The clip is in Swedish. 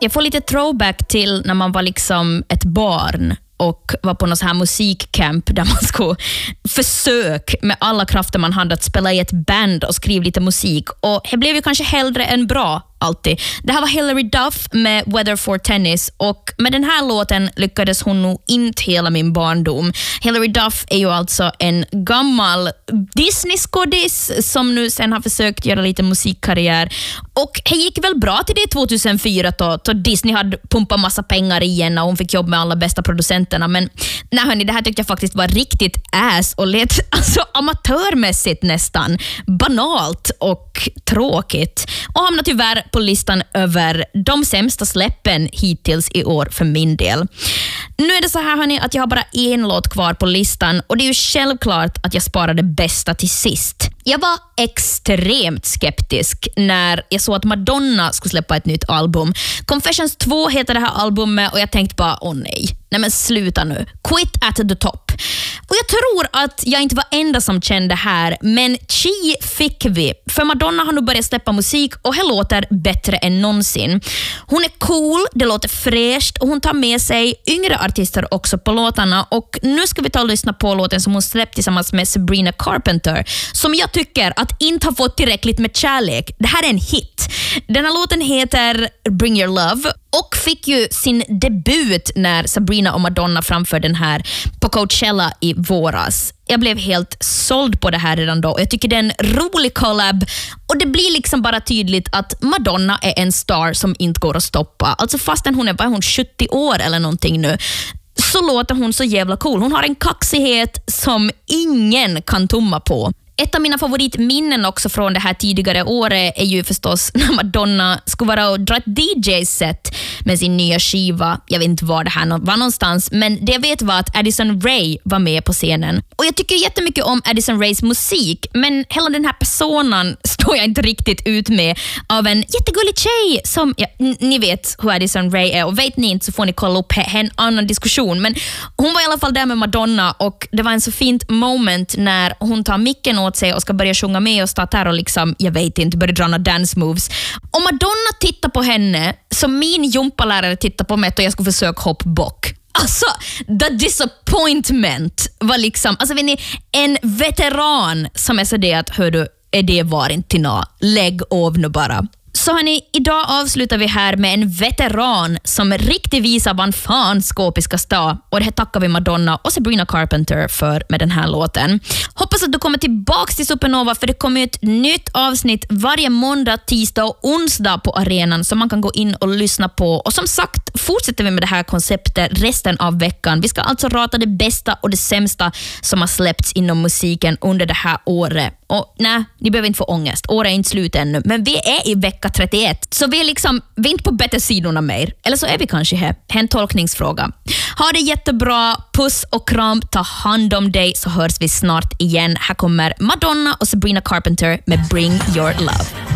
Jag får lite throwback till när man var liksom ett barn och var på någon så här musikcamp där man skulle försöka med alla krafter man hade att spela i ett band och skriva lite musik. Och det blev ju kanske hellre än bra alltid. Det här var Hilary Duff med Weather for Tennis och med den här låten lyckades hon nog inte hela min barndom. Hilary Duff är ju alltså en gammal Disney-skådis som nu sen har försökt göra lite musikkarriär. Och det gick väl bra till det 2004 då Disney hade pumpat massa pengar igen och hon fick jobba med alla bästa producenterna. Men nej hörni, det här tyckte jag faktiskt var riktigt ass och lät alltså amatörmässigt nästan. Banalt och tråkigt. Och hamnade tyvärr på listan över de sämsta släppen hittills i år för min del. Nu är det så här hörni att jag har bara en låt kvar på listan och det är ju självklart att jag sparade bästa till sist. Jag var extremt skeptisk när jag såg att Madonna skulle släppa ett nytt album. Confessions 2 heter det här albumet och jag tänkte bara, nej men sluta nu. Quit at the top. Och jag tror att jag inte var enda som kände här, men chi fick vi. För Madonna har nu börjat släppa musik och det låter bättre än någonsin. Hon är cool, det låter fräscht och hon tar med sig yngre artister också på låtarna. Och nu ska vi ta och lyssna på låten som hon släppt tillsammans med Sabrina Carpenter, som jag tycker att inte har fått tillräckligt med kärlek. Det här är en hit. Den här låten heter Bring Your Love och fick ju sin debut när Sabrina och Madonna framförde den här på Coachella i våras. Jag blev helt såld på det här redan då och jag tycker det är en rolig collab och det blir liksom bara tydligt att Madonna är en star som inte går att stoppa. Alltså fastän hon är 70 år eller någonting nu, så låter hon så jävla cool. Hon har en kaxighet som ingen kan tumma på. Ett av mina favoritminnen också från det här tidigare året är ju förstås när Madonna skulle vara och dra ett DJ-set med sin nya skiva. Jag vet inte var det här var någonstans, men det jag vet var att Addison Rae var med på scenen. Och jag tycker jättemycket om Addison Raes musik, men hela den här personen står jag inte riktigt ut med av en jättegullig tjej som, ja, ni vet hur Addison Rae är och vet ni inte så får ni kolla upp en annan diskussion. Men hon var i alla fall där med Madonna och det var en så fint moment när hon tar micken åt sig och ska börja sjunga med och starta här och liksom, jag vet inte, börja dra några dance moves. Och Madonna tittar på henne som min gympalärare tittar på mig och jag skulle försöka hoppa bock. Alltså, the disappointment var liksom, alltså vet ni, en veteran som är så det att, hör är det var inte till nå, lägg av nu bara. Så hörni, idag avslutar vi här med en veteran som riktigt visar vad fan skåpiska stå. Och det här tackar vi Madonna och Sabrina Carpenter för med den här låten. Hoppas att du kommer tillbaka till Supernova för det kommer ett nytt avsnitt varje måndag, tisdag och onsdag på arenan som man kan gå in och lyssna på. Och som sagt fortsätter vi med det här konceptet resten av veckan. Vi ska alltså rata det bästa och det sämsta som har släppts inom musiken under det här året. Och nej, ni behöver inte få ångest. Året är inte slut ännu. Men vi är i vecka 31. Så vi är inte på bättre sidorna mer. Eller så är vi kanske här. En tolkningsfråga. Ha det jättebra. Puss och kram. Ta hand om dig så hörs vi snart igen. Här kommer Madonna och Sabrina Carpenter med Bring Your Love.